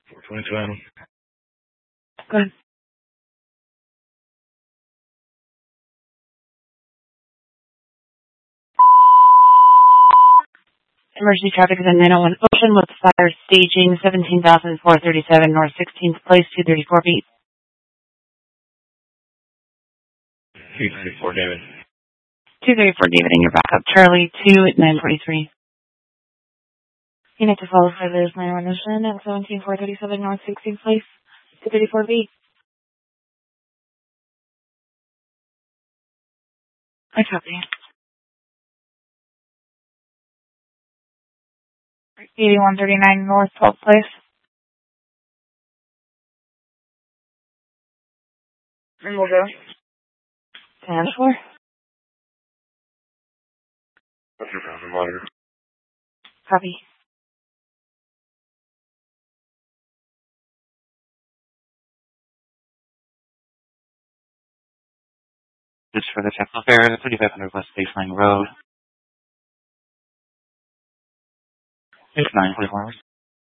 427. Go ahead. Emergency traffic is at 901 Ocean with fire staging 17,437 North 16th Place, 234 feet. 234, David. 234, David, and your backup. Charlie, 2 at 943. You need to follow further 901 Ocean at 17,437 North 16th Place, 234 feet. I copy. 8139 North 12th Place. And we'll go. 10-4. What's your problem, monitor? Copy. This for the Temple Fair, 3500 West Baseline Road. It's 944 hours.